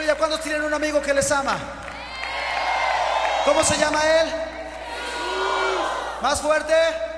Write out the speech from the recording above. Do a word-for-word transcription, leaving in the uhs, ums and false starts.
Aleluya. ¿Cuántos tienen un amigo que les ama? ¿Cómo se llama él? Más fuerte.